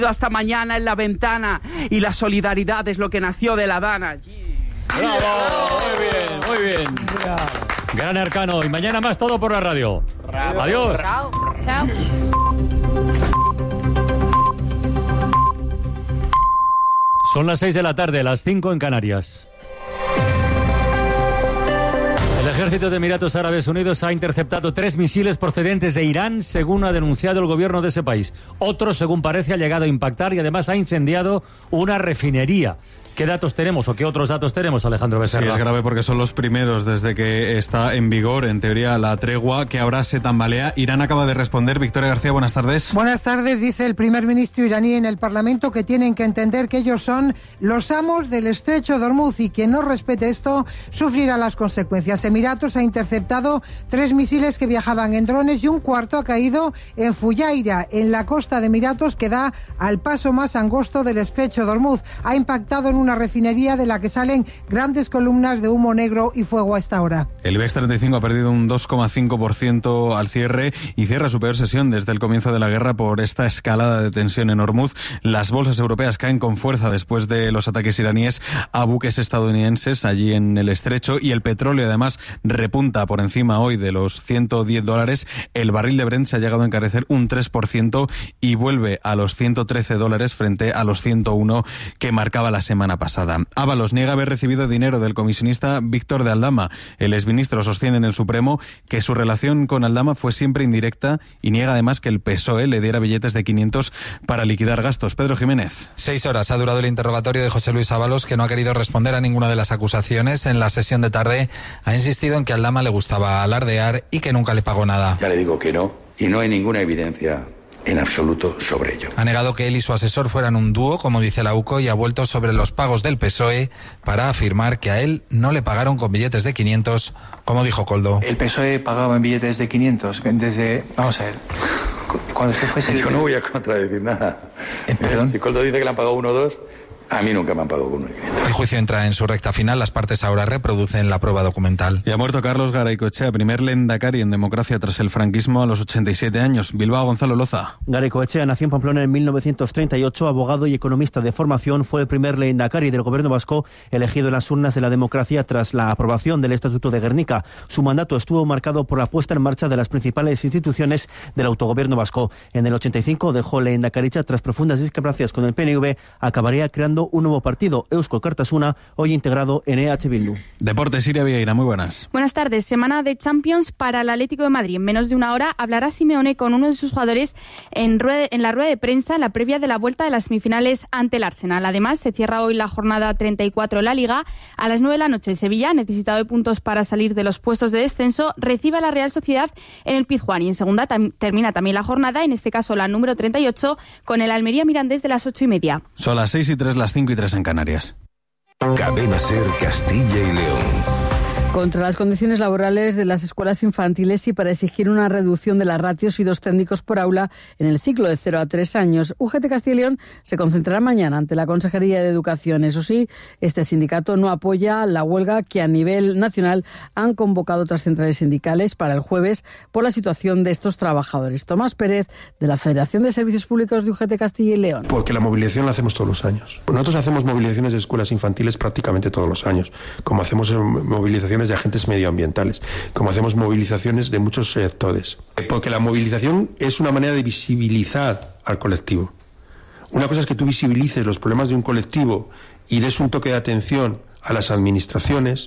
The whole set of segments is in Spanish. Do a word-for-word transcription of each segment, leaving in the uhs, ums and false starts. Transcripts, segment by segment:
Hasta mañana en La Ventana, y la solidaridad es lo que nació de La Habana. ¡Bravo! Muy bien, muy bien. Gran Arcano. Y mañana más, todo por la radio. Bravo. Adiós. Chao. Chao. Son las seis de la tarde, las cinco en Canarias. El ejército de Emiratos Árabes Unidos ha interceptado tres misiles procedentes de Irán, según ha denunciado el gobierno de ese país. Otro, según parece, ha llegado a impactar y además ha incendiado una refinería. ¿Qué datos tenemos o qué otros datos tenemos, Alejandro Becerra? Sí, es grave porque son los primeros desde que está en vigor, en teoría, la tregua, que ahora se tambalea. Irán acaba de responder. Victoria García, buenas tardes. Buenas tardes. Dice el primer ministro iraní en el Parlamento que tienen que entender que ellos son los amos del estrecho de Hormuz y quien no respete esto sufrirá las consecuencias. Emiratos ha interceptado tres misiles que viajaban en drones y un cuarto ha caído en Fujairah, en la costa de Emiratos, que da al paso más angosto del estrecho de Hormuz. Ha impactado en una refinería de la que salen grandes columnas de humo negro y fuego a esta hora. El IBEX treinta y cinco ha perdido un dos coma cinco por ciento al cierre y cierra su peor sesión desde el comienzo de la guerra por esta escalada de tensión en Hormuz. Las bolsas europeas caen con fuerza después de los ataques iraníes a buques estadounidenses allí en el estrecho, y el petróleo además repunta por encima hoy de los ciento diez dólares. El barril de Brent se ha llegado a encarecer un tres por ciento y vuelve a los ciento trece dólares frente a los ciento uno que marcaba la semana pasada. Ábalos niega haber recibido dinero del comisionista Víctor de Aldama. El exministro sostiene en el Supremo que su relación con Aldama fue siempre indirecta y niega además que el P S O E le diera billetes de quinientos para liquidar gastos. Pedro Jiménez. Seis horas ha durado el interrogatorio de José Luis Ábalos, que no ha querido responder a ninguna de las acusaciones. En la sesión de tarde ha insistido en que a Aldama le gustaba alardear y que nunca le pagó nada. Ya le digo que no, y no hay ninguna evidencia en absoluto sobre ello. Ha negado que él y su asesor fueran un dúo, como dice la U C O, y ha vuelto sobre los pagos del P S O E para afirmar que a él no le pagaron con billetes de quinientos, como dijo Koldo. El P S O E pagaba en billetes de quinientos desde... Vamos a ver... Cuando se fuese... Yo no voy a contradecir nada. Eh, ¿Perdón? Si Koldo dice que le han pagado uno o dos... A mí nunca me han pagado con uno de quinientos. El juicio entra en su recta final. Las partes ahora reproducen la prueba documental. Y ha muerto Carlos Garaikoetxea, primer lehendakari en democracia tras el franquismo, a los ochenta y siete años. Bilbao, Gonzalo Loza. Garaikoetxea nació en Pamplona en mil novecientos treinta y ocho, abogado y economista de formación. Fue el primer lehendakari del gobierno vasco elegido en las urnas de la democracia tras la aprobación del Estatuto de Gernika. Su mandato estuvo marcado por la puesta en marcha de las principales instituciones del autogobierno vasco. En el ochenta y cinco dejó lehendakaritza tras profundas discrepancias con el P N V. Acabaría creando un nuevo partido, Eusko Alkartasuna, hoy integrado en E H Bildu. Deportes, Siria Vieira, muy buenas. Buenas tardes. Semana de Champions para el Atlético de Madrid. En menos de una hora hablará Simeone con uno de sus jugadores en, rueda, en la rueda de prensa, la previa de la vuelta de las semifinales ante el Arsenal. Además, se cierra hoy la jornada treinta y cuatro en la Liga. A las nueve de la noche, el Sevilla, necesitado de puntos para salir de los puestos de descenso, recibe a la Real Sociedad en el Pizjuán. Y en segunda tam- termina también la jornada, en este caso la número treinta y ocho, con el Almería Mirandés de las ocho y media. Son las seis y tres, las cinco y tres en Canarias. Cadena SER Castilla y León. Contra las condiciones laborales de las escuelas infantiles y para exigir una reducción de las ratios y dos técnicos por aula en el ciclo de cero a tres años. U G T Castilla y León se concentrará mañana ante la Consejería de Educación. Eso sí, este sindicato no apoya la huelga que a nivel nacional han convocado otras centrales sindicales para el jueves por la situación de estos trabajadores. Tomás Pérez, de la Federación de Servicios Públicos de U G T Castilla y León. Porque la movilización la hacemos todos los años. Nosotros hacemos movilizaciones de escuelas infantiles prácticamente todos los años, como hacemos movilizaciones de agentes medioambientales, como hacemos movilizaciones de muchos sectores. Porque la movilización es una manera de visibilizar al colectivo. Una cosa es que tú visibilices los problemas de un colectivo y des un toque de atención a las administraciones,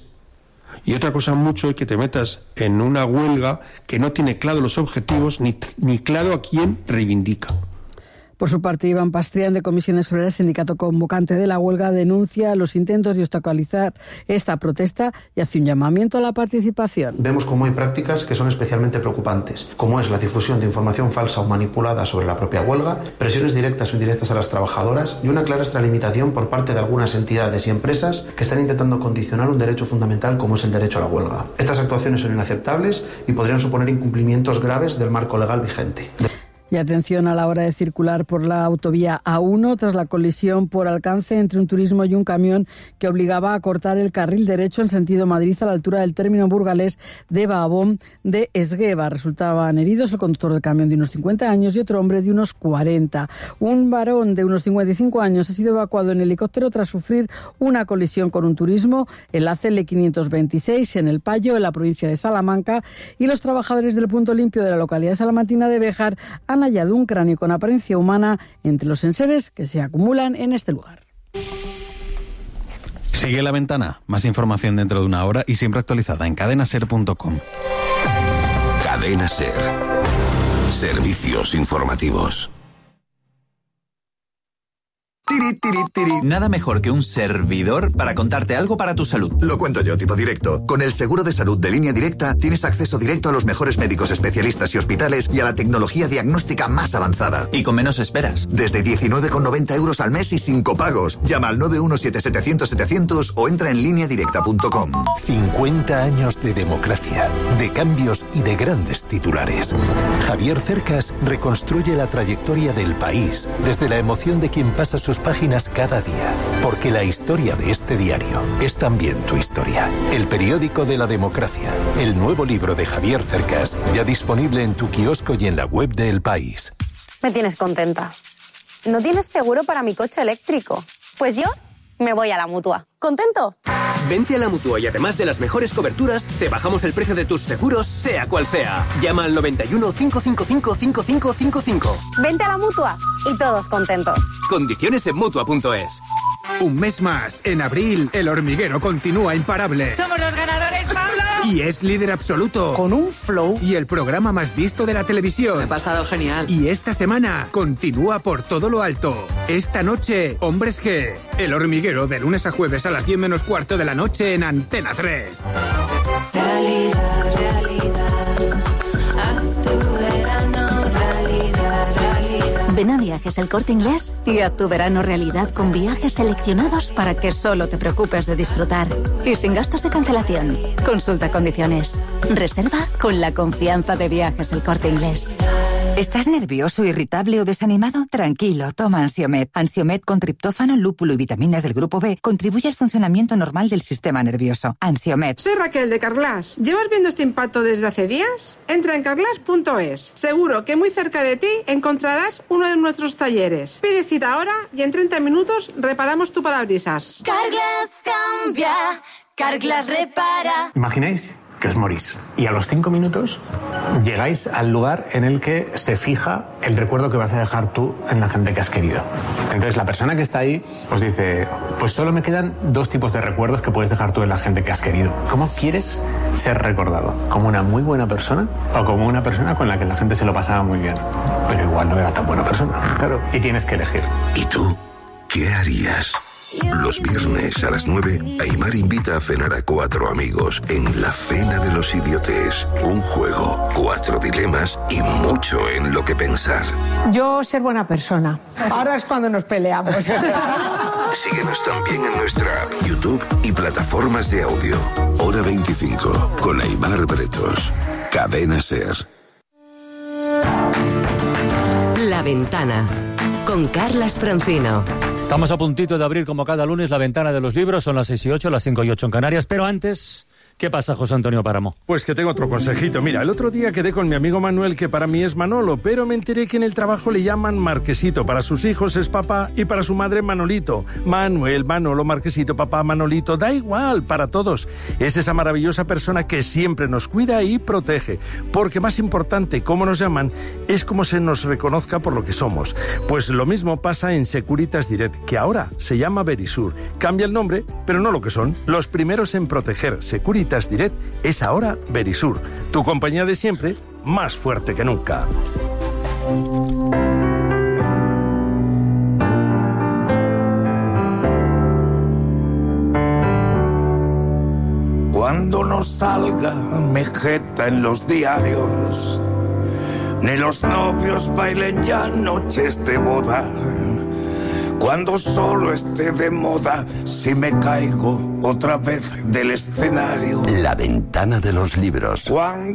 y otra cosa mucho es que te metas en una huelga que no tiene claro los objetivos ni, ni claro a quién reivindica. Por su parte, Iván Pastrián, de Comisiones Obreras, sindicato convocante de la huelga, denuncia los intentos de obstaculizar esta protesta y hace un llamamiento a la participación. Vemos cómo hay prácticas que son especialmente preocupantes, como es la difusión de información falsa o manipulada sobre la propia huelga, presiones directas o indirectas a las trabajadoras y una clara extralimitación por parte de algunas entidades y empresas que están intentando condicionar un derecho fundamental como es el derecho a la huelga. Estas actuaciones son inaceptables y podrían suponer incumplimientos graves del marco legal vigente. Y atención a la hora de circular por la autovía A uno tras la colisión por alcance entre un turismo y un camión que obligaba a cortar el carril derecho en sentido Madrid a la altura del término burgalés de Baabón de Esgueva. Resultaban heridos el conductor del camión de unos cincuenta años y otro hombre de unos cuarenta. Un varón de unos cincuenta y cinco años ha sido evacuado en helicóptero tras sufrir una colisión con un turismo, el A C L quinientos veintiséis en El Payo, en la provincia de Salamanca, y los trabajadores del punto limpio de la localidad salamantina de Béjar han hallado un cráneo con apariencia humana entre los enseres que se acumulan en este lugar. Sigue La Ventana. Más información dentro de una hora y siempre actualizada en cadena ser punto com. Cadena Ser. Servicios informativos. Tiri, tiri, tiri. Nada mejor que un servidor para contarte algo para tu salud. Lo cuento yo, tipo directo. Con el seguro de salud de Línea Directa tienes acceso directo a los mejores médicos especialistas y hospitales y a la tecnología diagnóstica más avanzada. Y con menos esperas. Desde diecinueve con noventa euros al mes y sin copagos. Llama al nueve uno siete siete cero cero siete cero cero o entra en línea directa punto com. cincuenta años de democracia, de cambios y de grandes titulares. Javier Cercas reconstruye la trayectoria del país desde la emoción de quien pasa sus páginas cada día, porque la historia de este diario es también tu historia. El periódico de la democracia, el nuevo libro de Javier Cercas, ya disponible en tu kiosco y en la web de El País. Me tienes contenta. ¿No tienes seguro para mi coche eléctrico? Pues yo me voy a la Mutua. ¿Contento? Vente a la Mutua y además de las mejores coberturas, te bajamos el precio de tus seguros, sea cual sea. Llama al noventa y uno, cinco cinco cinco, cinco cinco cinco cinco. Vente a la Mutua y todos contentos. Condiciones en Mutua punto es. Un mes más. En abril, El Hormiguero continúa imparable. ¡Somos los ganadores, Pablo! Y es líder absoluto. Con un flow. Y el programa más visto de la televisión. Me ha pasado genial. Y esta semana continúa por todo lo alto. Esta noche, Hombres G. El Hormiguero, de lunes a jueves a las diez menos cuarto de la noche en Antena tres. Realidad, realidad. Haz tu verano realidad, realidad. Ven a Viajes El Corte Inglés y haz tu verano realidad con viajes seleccionados para que solo te preocupes de disfrutar y sin gastos de cancelación. Consulta condiciones. Reserva con la confianza de Viajes El Corte Inglés. ¿Estás nervioso, irritable o desanimado? Tranquilo, toma Ansiomed. Ansiomed con triptófano, lúpulo y vitaminas del grupo B contribuye al funcionamiento normal del sistema nervioso. Ansiomed. Soy Raquel de Carglass. ¿Llevas viendo este impacto desde hace días? Entra en carglass punto es. Seguro que muy cerca de ti encontrarás uno de nuestros talleres. Pide cita ahora y en treinta minutos reparamos tu parabrisas. Carglass cambia, Carglass repara. ¿Imagináis que os morís y a los cinco minutos llegáis al lugar en el que se fija el recuerdo que vas a dejar tú en la gente que has querido? Entonces la persona que está ahí os dice, pues solo me quedan dos tipos de recuerdos que puedes dejar tú en la gente que has querido. ¿Cómo quieres ser recordado? ¿Como una muy buena persona o como una persona con la que la gente se lo pasaba muy bien, pero igual no era tan buena persona? Claro, y tienes que elegir. ¿Y tú qué harías? Los viernes a las nueve, Aimar invita a cenar a cuatro amigos en La Cena de los Idiotes. Un juego, cuatro dilemas y mucho en lo que pensar. Yo ser buena persona. Ahora es cuando nos peleamos. Síguenos también en nuestra app, YouTube y plataformas de audio. Hora veinticinco, con Aimar Bretos. Cadena Ser. La Ventana, con Carlas Francino. Estamos a puntito de abrir, como cada lunes, la ventana de los libros. Son las seis y ocho, las cinco y ocho en Canarias. Pero antes, ¿qué pasa, José Antonio Páramo? Pues que tengo otro consejito. Mira, el otro día quedé con mi amigo Manuel, que para mí es Manolo, pero me enteré que en el trabajo le llaman Marquesito. Para sus hijos es papá y para su madre Manolito. Manuel, Manolo, Marquesito, papá, Manolito, da igual, para todos. Es esa maravillosa persona que siempre nos cuida y protege. Porque más importante, cómo nos llaman, es cómo se nos reconozca por lo que somos. Pues lo mismo pasa en Securitas Direct, que ahora se llama Verisur. Cambia el nombre, pero no lo que son. Los primeros en proteger. Securitas Direct es ahora Verisur. Tu compañía de siempre, más fuerte que nunca. Cuando no salga Mejeta en los diarios, ni los novios bailen ya noches de boda, cuando solo esté de moda si me caigo otra vez del escenario. La ventana de los libros. Cuando